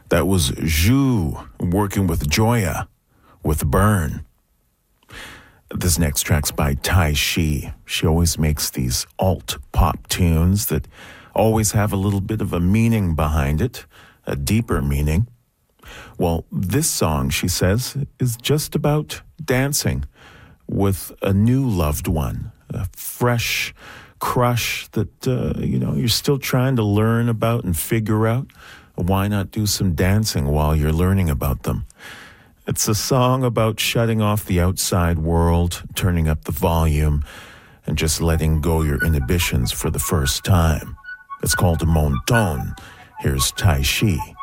That was Zhu working with Joya with Burn. This next track's by Tai Shi. She always makes these alt-pop tunes that always have a little bit of a meaning behind it, a deeper meaning. Well, this song, she says, is just about dancing with a new loved one, a fresh crush that, you're still trying to learn about and figure out. Why not do some dancing while you're learning about them? It's a song about shutting off the outside world, turning up the volume, and just letting go your inhibitions for the first time. It's called Mon Ton. Here's Tai Shi.